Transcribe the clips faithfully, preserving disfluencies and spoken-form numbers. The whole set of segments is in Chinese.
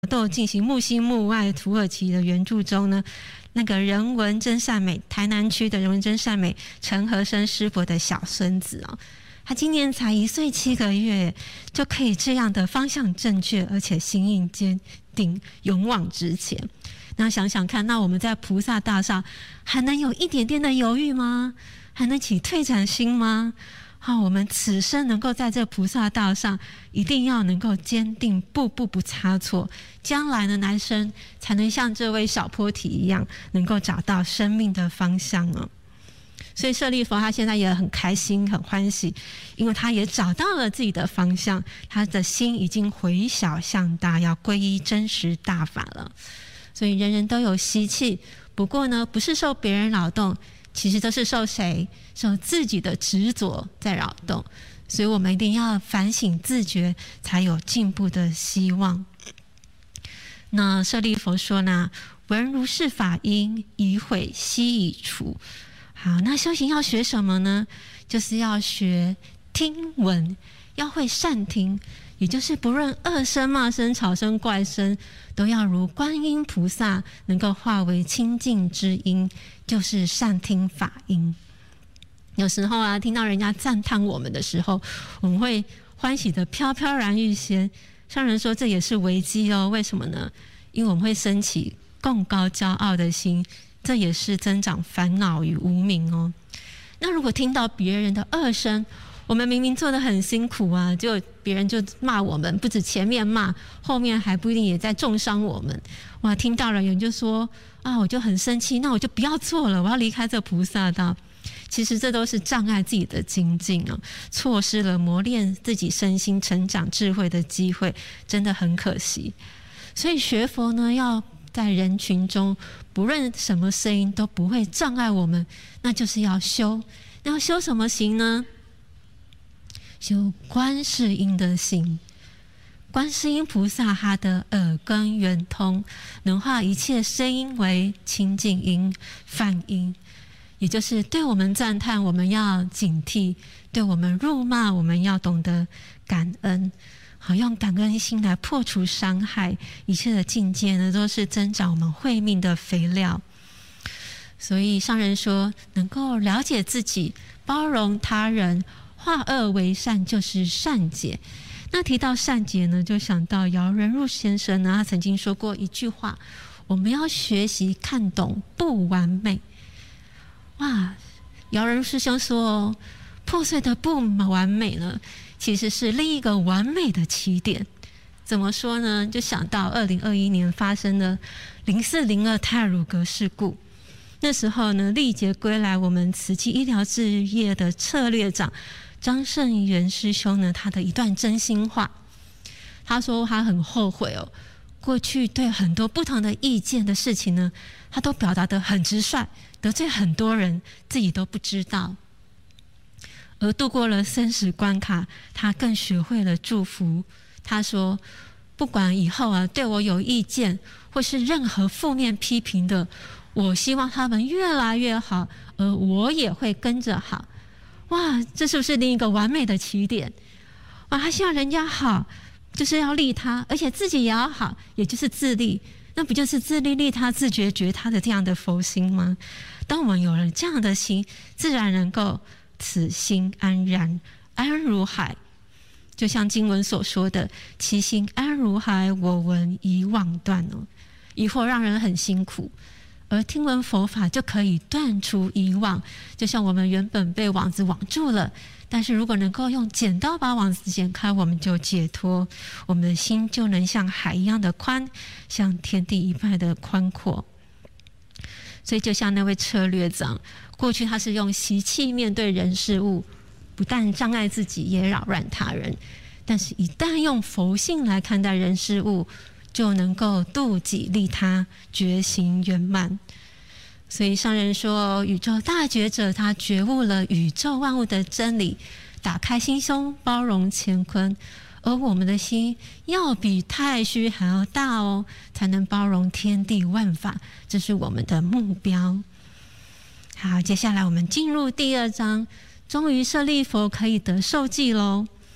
都有进行木心木外土耳其的援助中呢，那个人文真善美台南区的人文真善美陈和生师伯的小孙子哦，他今年才一岁七个月，就可以这样的方向正确，而且心意坚定，勇往直前。那想想看，那我们在菩萨道上还能有一点点的犹豫吗？还能起退转心吗？好，我们此生能够在这菩萨道上，一定要能够坚定，步步不差错，将来的来生才能像这位小波提一样，能够找到生命的方向哦。所以舍利弗他现在也很开心很欢喜，因为他也找到了自己的方向，他的心已经回小向大，要皈依真实大法了。所以人人都有习气，不过呢，不是受别人扰动，其实都是受谁？受自己的执着在扰动。所以我们一定要反省自觉，才有进步的希望。那舍利弗说呢，闻如是法音，已毁悉已除。好，那修行要学什么呢？就是要学听闻，要会善听，也就是不论恶声、骂声、吵声、怪声，都要如观音菩萨能够化为清净之音，就是善听法音。有时候啊，听到人家赞叹我们的时候，我们会欢喜的飘飘然欲仙。上人说这也是危机哦，为什么呢？因为我们会升起共高骄傲的心，这也是增长烦恼与无明哦。那如果听到别人的恶声，我们明明做得很辛苦啊，就别人就骂我们，不止前面骂，后面还不一定也在重伤我们。哇，听到了有人就说啊，我就很生气，那我就不要做了，我要离开这菩萨道。其实这都是障碍自己的精进哦，错失了磨练自己身心成长智慧的机会，真的很可惜。所以学佛呢，要在人群中，不论什么声音都不会障碍我们，那就是要修。那要修什么行呢？修观世音的行。观世音菩萨他的耳根圆通，能化一切声音为清净音、梵音。也就是对我们赞叹，我们要警惕；对我们辱骂，我们要懂得感恩。好，用感恩心来破除伤害，一切的境界呢，都是增长我们慧命的肥料。所以上人说，能够了解自己，包容他人，化恶为善，就是善解。那提到善解呢，就想到姚仁入先生呢，他曾经说过一句话：我们要学习看懂不完美。哇，姚仁师兄说哦，破碎的不完美呢，其实是另一个完美的起点。怎么说呢？就想到二零二一年发生的零四零二太鲁阁事故。那时候呢，历劫归来，我们慈济医疗事业的策略长张胜元师兄呢，他的一段真心话。他说他很后悔哦，过去对很多不同的意见的事情呢，他都表达得很直率，得罪很多人，自己都不知道。而度过了生死关卡，他更学会了祝福。他说，不管以后啊对我有意见，或是任何负面批评的，我希望他们越来越好，而我也会跟着好。哇，这是不是另一个完美的起点？哇，他希望人家好，就是要利他，而且自己也要好，也就是自利。那不就是自利利他、自觉觉他的这样的佛心吗？当我们有了这样的心，自然能够此心安然，安如海。就像经文所说的，其心安如海，我闻已惘断哦。疑惑让人很辛苦，而听闻佛法就可以断除疑网。就像我们原本被网子网住了，但是如果能够用剪刀把网子剪开，我们就解脱，我们的心就能像海一样的宽，像天地一般的宽阔。所以就像那位策略长，过去他是用习气面对人事物，不但障碍自己，也扰乱他人。但是一旦用佛性来看待人事物，就能够度己利他，觉行圆满。所以上人说，宇宙大觉者他觉悟了宇宙万物的真理，打开心胸，包容乾坤。而我们的心要比太虚还要大哦，才能包容天地万法，这是我们的目标。好，接下来我们进入第二章，终于舍利弗可以得受记喽。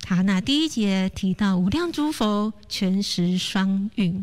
好，那第一节提到无量诸佛全实双运。